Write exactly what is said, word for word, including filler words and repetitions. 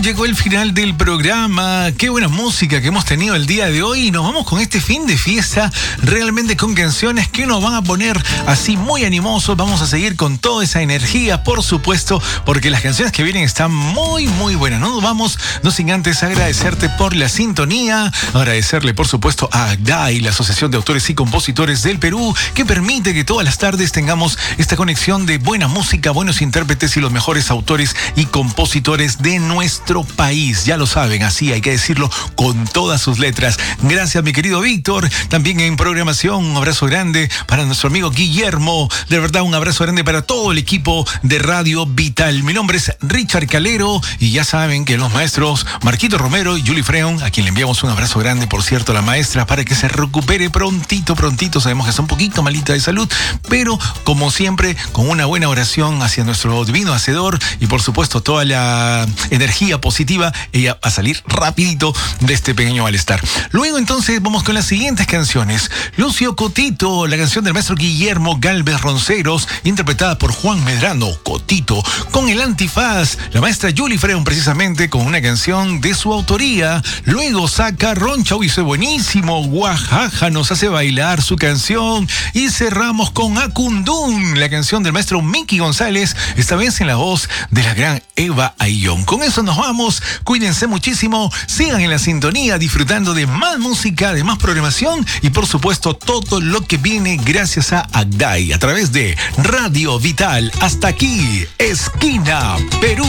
llegó el final del programa. Qué buena música que hemos tenido el día de hoy. Y nos vamos con este fin de fiesta, realmente con canciones que nos van a poner así muy animosos. Vamos a seguir con toda esa energía, por supuesto, porque las canciones que vienen están muy, muy buenas. No nos vamos, no sin antes agradecerte por la sintonía, agradecerle, por supuesto, a Agday, la Asociación de Autores y Compositores del Perú, que permite que todas las tardes tengamos esta conexión de buena música, buenos intérpretes y los mejores autores y compositores de nuestro país. Ya lo saben, así hay que decirlo con todas sus letras. Gracias, mi querido Víctor. También en programación, un abrazo grande para nuestro amigo Guillermo. De verdad, un abrazo grande para todo el equipo de Radio Vital. Mi nombre es Richard Calero y ya saben que los maestros Marquito Romero y Julie Freon, a quien le enviamos un abrazo grande, por cierto, a la maestra, para que se recupere prontito, prontito. Sabemos que está un poquito malita de salud, pero como siempre, con una buena oración hacia nuestro divino hacedor y por supuesto toda la energía positiva, ella va a salir rapidito de este pequeño malestar. Luego entonces vamos con las siguientes canciones. Lucio Cotito, la canción del maestro Guillermo Galvez Ronceros, interpretada por Juan Medrano, Cotito. Con el Antifaz, la maestra Julie Freon, precisamente con una canción de su autoría. Luego saca Roncha, uy, soy buenísimo, Guajaja nos hace bailar su canción. Y cerramos con Acundún, la canción del maestro Miki González, esta vez en la voz de la gran Eva Ayllón. Con eso nos vamos, cuídense muchísimo, sigan en la sintonía disfrutando de más música, de más programación y por supuesto todo lo que viene gracias a Agday a través de Radio Vital. Hasta aquí, Esquina Perú.